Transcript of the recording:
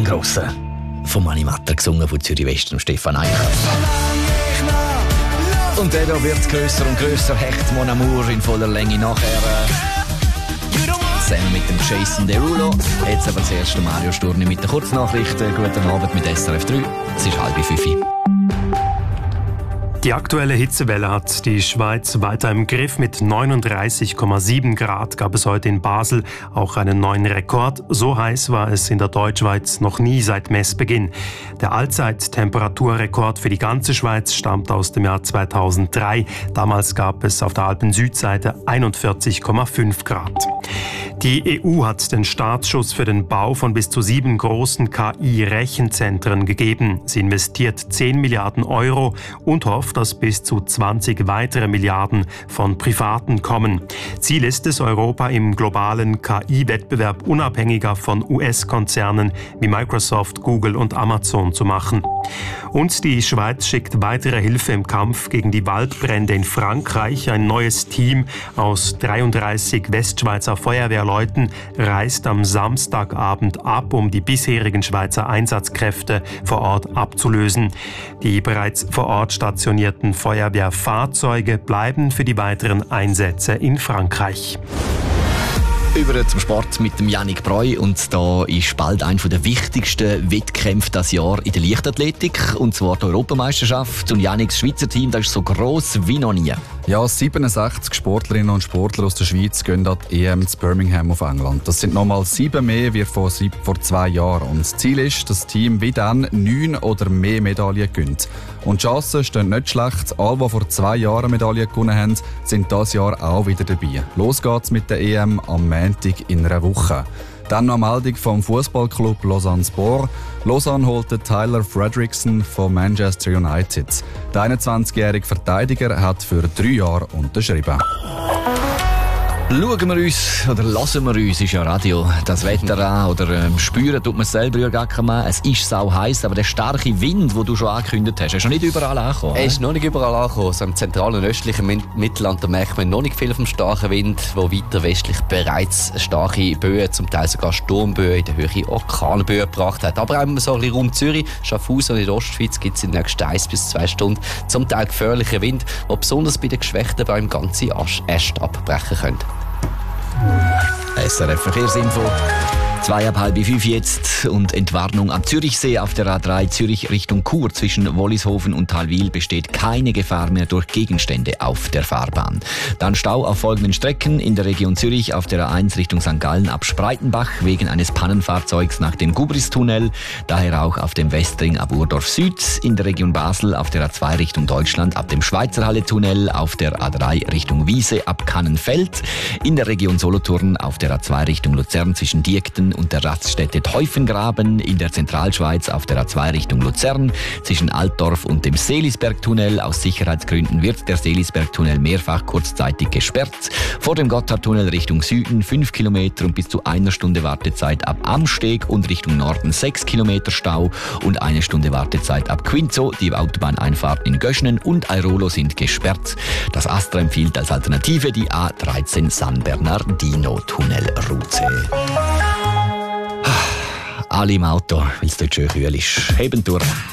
Grossen. Vom Animator gesungen von Zürich West und Stefan Eicher. Und dann wird es grösser und grösser. Hecht Mon Amour in voller Länge nachher. Zusammen mit dem Jason Derulo. Jetzt aber zuerst Mario Sturni mit den Kurznachrichten. Guten Abend mit SRF 3. Es ist 4:30. Die aktuelle Hitzewelle hat die Schweiz weiter im Griff. Mit 39,7 Grad gab es heute in Basel auch einen neuen Rekord. So heiß war es in der Deutschschweiz noch nie seit Messbeginn. Der Allzeittemperaturrekord für die ganze Schweiz stammt aus dem Jahr 2003. Damals gab es auf der Alpen-Südseite 41,5 Grad. Die EU hat den Startschuss für den Bau von bis zu 7 großen KI-Rechenzentren gegeben. Sie investiert 10 Milliarden Euro und hofft, dass bis zu 20 weitere Milliarden von Privaten kommen. Ziel ist es, Europa im globalen KI-Wettbewerb unabhängiger von US-Konzernen wie Microsoft, Google und Amazon zu machen. Und die Schweiz schickt weitere Hilfe im Kampf gegen die Waldbrände in Frankreich. Ein neues Team aus 33 Westschweizer Feuerwehrleuten reist am Samstagabend ab, um die bisherigen Schweizer Einsatzkräfte vor Ort abzulösen. Die bereits vor Ort stationierten Feuerwehrfahrzeuge bleiben für die weiteren Einsätze in Frankreich. Über zum Sport mit dem Yannick Breu. Und da ist bald einer der wichtigsten Wettkämpfe dieses Jahr in der Leichtathletik. Und zwar die Europameisterschaft. Und Yannicks Schweizer Team, das ist so gross wie noch nie. Ja, 67 Sportlerinnen und Sportler aus der Schweiz gehen an die EM in Birmingham auf England. Das sind nochmal 7 mehr wie vor 2 Jahren. Und das Ziel ist, dass das Team wie dann 9 oder mehr Medaillen gewinnt. Und die Chancen stehen nicht schlecht. Alle, die vor 2 Jahren Medaillen gewonnen haben, sind dieses Jahr auch wieder dabei. Los geht's mit der EM am Montag in einer Woche. Dann noch eine Meldung vom Fußballclub Lausanne Sport. Lausanne holte Tyler Fredrickson von Manchester United. Der 21-jährige Verteidiger hat für 3 Jahre unterschrieben. Schauen wir uns oder lassen wir uns, ist ja Radio, das Wetter an oder spüren tut man es selber ja gar nicht mehr. Es ist sau heiß, aber der starke Wind, den du schon angekündigt hast, ist noch nicht überall angekommen. Er ist noch nicht überall angekommen. So im zentralen und östlichen Mittelland, da merkt man noch nicht viel vom starken Wind, wo weiter westlich bereits starke Böen, zum Teil sogar Sturmböen in der Höhe Orkanböen gebracht hat. Aber auch so ein bisschen Raum Zürich, Schaffhausen und in der Ostschweiz gibt es in den nächsten 1 bis 2 Stunden zum Teil gefährlichen Wind, der besonders bei den geschwächten Bäumen ganze Äste abbrechen könnte. SRF Verkehrsinfo. 4:30 jetzt und Entwarnung am Zürichsee auf der A3 Zürich Richtung Chur zwischen Wollishofen und Thalwil besteht keine Gefahr mehr durch Gegenstände auf der Fahrbahn. Dann Stau auf folgenden Strecken in der Region Zürich auf der A1 Richtung St. Gallen ab Spreitenbach wegen eines Pannenfahrzeugs nach dem Gubristunnel, daher auch auf dem Westring ab Urdorf Süd, in der Region Basel auf der A2 Richtung Deutschland ab dem Schweizerhalle-Tunnel, auf der A3 Richtung Wiese ab Kannenfeld, in der Region Solothurn auf der A2 Richtung Luzern zwischen Diekten und der Raststätte Teufengraben, in der Zentralschweiz auf der A2 Richtung Luzern, zwischen Altdorf und dem Seelisbergtunnel. Aus Sicherheitsgründen wird der Seelisbergtunnel mehrfach kurzzeitig gesperrt. Vor dem Gotthardtunnel Richtung Süden 5 Kilometer und bis zu 1 Stunde Wartezeit ab Amsteg und Richtung Norden 6 Kilometer Stau und 1 Stunde Wartezeit ab Quinzo. Die Autobahneinfahrten in Göschnen und Airolo sind gesperrt. Das Astra empfiehlt als Alternative die A13 San Bernardino-Tunnelroute. Alle im Auto, weil es dort schön kühl ist. Heben durch.